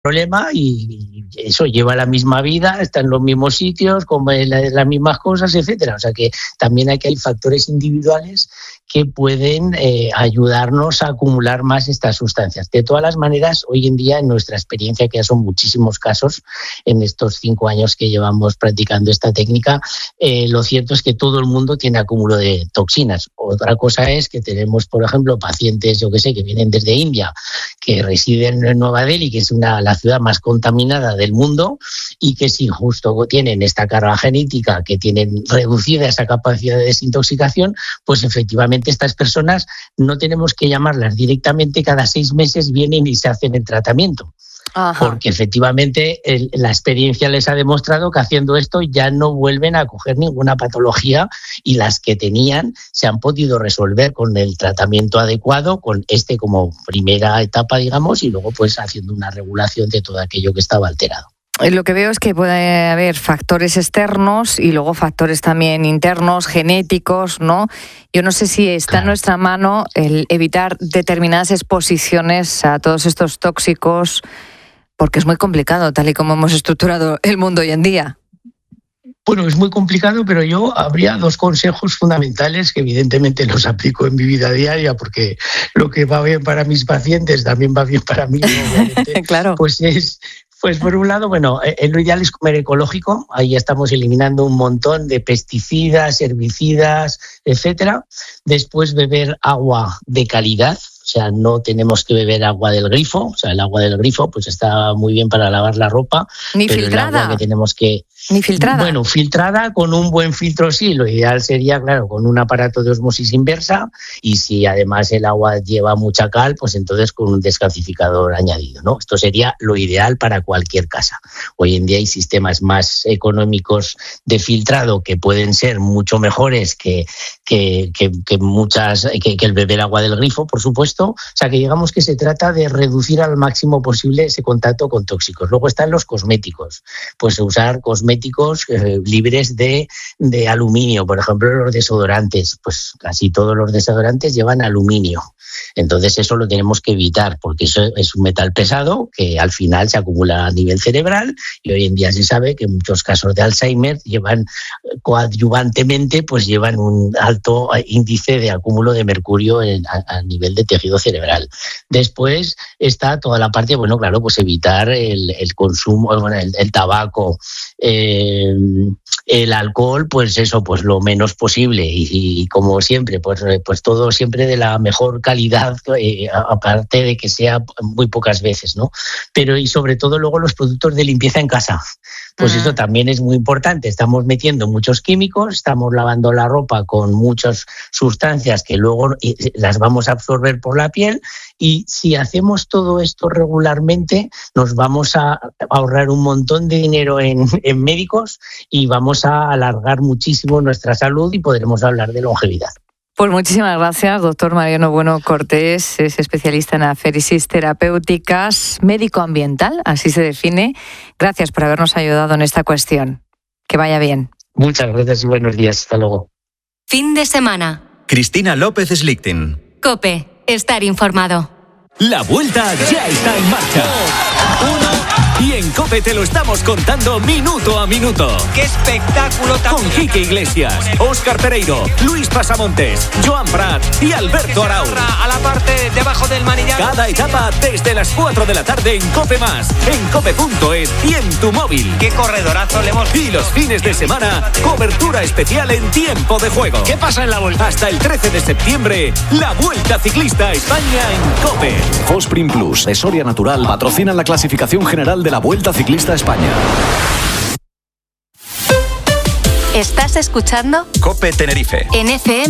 problema y eso lleva la misma vida, está en los mismos sitios, come las mismas cosas, etcétera. O sea que también hay factores individuales que pueden ayudarnos a acumular más estas sustancias. De todas las maneras, hoy en día, en nuestra experiencia, que ya son muchísimos casos, en estos 5 años que llevamos practicando esta técnica, lo cierto es que todo el mundo tiene acúmulo de toxinas. Otra cosa es que tenemos, por ejemplo, pacientes, que vienen desde India, que residen en Nueva Delhi, que es la ciudad más contaminada del mundo, y que si justo tienen esta carga genética, que tienen reducida esa capacidad de desintoxicación, pues efectivamente estas personas no tenemos que llamarlas directamente, cada 6 meses vienen y se hacen el tratamiento. Ajá. Porque efectivamente la experiencia les ha demostrado que haciendo esto ya no vuelven a coger ninguna patología, y las que tenían se han podido resolver con el tratamiento adecuado, con como primera etapa, digamos, y luego pues haciendo una regulación de todo aquello que estaba alterado. Lo que veo es que puede haber factores externos y luego factores también internos, genéticos, ¿no? Yo no sé si está en nuestra mano el evitar determinadas exposiciones a todos estos tóxicos, porque es muy complicado, tal y como hemos estructurado el mundo hoy en día. Bueno, es muy complicado, pero yo habría 2 consejos fundamentales que evidentemente los aplico en mi vida diaria, porque lo que va bien para mis pacientes también va bien para mí, obviamente. Claro. Pues por un lado, lo ideal es comer ecológico. Ahí estamos eliminando un montón de pesticidas, herbicidas, etcétera. Después, beber agua de calidad. O sea, no tenemos que beber agua del grifo. O sea, el agua del grifo pues está muy bien para lavar la ropa. Ni pero filtrada. El agua que tenemos que... Ni filtrada. Bueno, filtrada con un buen filtro, sí. Lo ideal sería, claro, con un aparato de osmosis inversa, y si además el agua lleva mucha cal, pues entonces con un descalcificador añadido, ¿no? Esto sería lo ideal para cualquier casa. Hoy en día hay sistemas más económicos de filtrado que pueden ser mucho mejores que el beber agua del grifo, por supuesto. O sea, que digamos que se trata de reducir al máximo posible ese contacto con tóxicos. Luego están los cosméticos. Pues usar cosméticos libres de aluminio. Por ejemplo, los desodorantes. Pues casi todos los desodorantes llevan aluminio. Entonces eso lo tenemos que evitar, porque eso es un metal pesado que al final se acumula a nivel cerebral, y hoy en día se sabe que muchos casos de Alzheimer coadyuvantemente llevan un alto índice de acúmulo de mercurio a nivel de tejido cerebral. Después está toda la parte, pues evitar el consumo, el tabaco, el alcohol, pues lo menos posible, y como siempre, pues todo siempre de la mejor calidad, aparte de que sea muy pocas veces, ¿no? Pero y sobre todo luego los productos de limpieza en casa. Pues eso también es muy importante. Estamos metiendo muchos químicos, estamos lavando la ropa con muchas sustancias que luego las vamos a absorber por la piel, y si hacemos todo esto regularmente nos vamos a ahorrar un montón de dinero en médicos, y vamos a alargar muchísimo nuestra salud, y podremos hablar de longevidad. Pues muchísimas gracias, doctor Mariano Bueno Cortés. Es especialista en aféresis terapéuticas, médico ambiental, así se define. Gracias por habernos ayudado en esta cuestión. Que vaya bien. Muchas gracias y buenos días. Hasta luego. Fin de semana. Cristina López Slichting. COPE. Estar informado. La vuelta ya está en marcha. Y en COPE te lo estamos contando minuto a minuto. ¡Qué espectáculo tan! Con Quique Iglesias, Óscar Pereiro, Luis Pasamontes, Joan Prat y Alberto Arau. A la parte debajo del manillar. Cada etapa desde las 4 de la tarde en COPE+, en cope.es y en tu móvil. ¡Qué corredorazo le hemos! Y los fines de semana, cobertura especial en tiempo de juego. ¿Qué pasa en la vuelta? Hasta el 13 de septiembre, la Vuelta Ciclista a España en COPE. Fosprin Plus de Soria Natural patrocinan la clasificación general de la Vuelta Ciclista a España. ¿Estás escuchando? COPE Tenerife. En FM